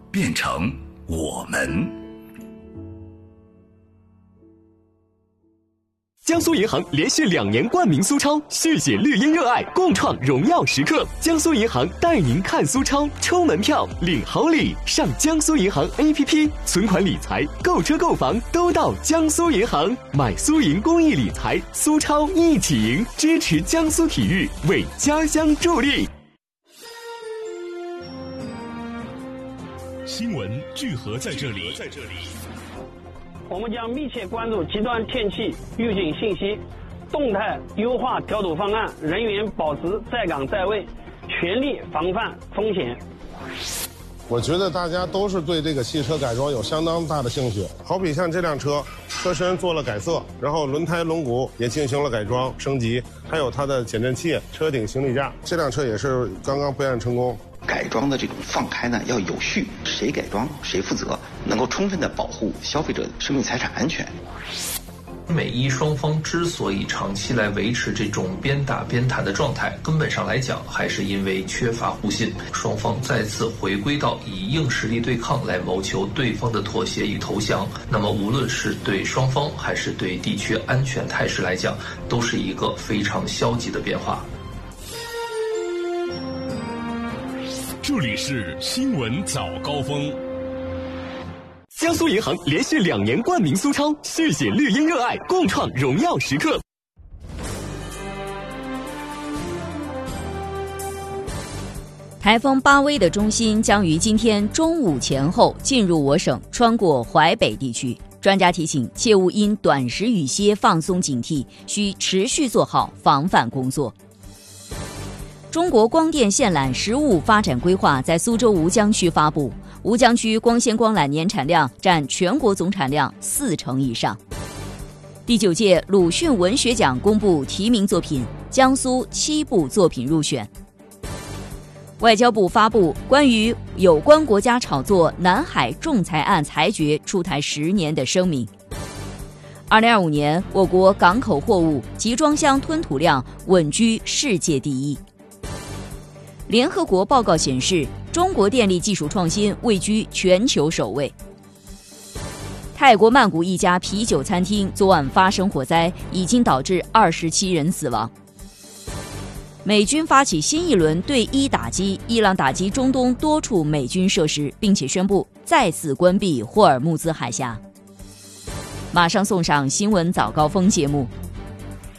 变成我们。 江苏银行连续2年冠名苏超，续写绿茵热爱，共创荣耀时刻。江苏银行带您看苏超，抽门票，领好礼，上江苏银行 APP， 存款理财、购车购房都到江苏银行，买苏银公益理财，苏超一起赢，支持江苏体育，为家乡助力。 新闻聚合在这里。 我们将密切关注极端天气预警信息，动态优化调度方案，人员保持在岗在位，全力防范风险。 我觉得大家都是对这个汽车改装有相当大的兴趣，好比像这辆车，车身做了改色，然后轮胎轮毂也进行了改装升级，还有它的减震器、车顶行李架，这辆车也是刚刚备案成功。 改装的这种放开呢要有序，谁改装谁负责，能够充分的保护消费者的生命财产安全。 美伊双方之所以长期来维持这种边打边谈的状态，根本上来讲还是因为缺乏互信，双方再次回归到以硬实力对抗来谋求对方的妥协与投降。那么无论是对双方还是对地区安全态势来讲，都是一个非常消极的变化。 这里是新闻早高峰。 江苏银行连续2年冠名苏超，续写绿茵热爱，共创荣耀时刻。 台风巴威的中心将于今天中午前后进入我省，穿过淮北地区。专家提醒，切勿因短时雨歇放松警惕，需持续做好防范工作。中国光电线缆实物发展规划在苏州吴江区发布，吴江区光纤光缆年产量占全国总产量40%以上。第9届鲁迅文学奖公布提名作品，江苏7部作品入选。外交部发布关于有关国家炒作南海仲裁案裁决出台10年的声明。2025年，我国港口货物集装箱吞吐量稳居世界第1。联合国报告显示，中国电力技术创新位居全球首位。泰国曼谷一家啤酒餐厅昨晚发生火灾，已经导致27人死亡。美军发起新一轮对伊打击，伊朗打击中东多处美军设施，并且宣布再次关闭霍尔木兹海峡。马上送上新闻早高峰节目，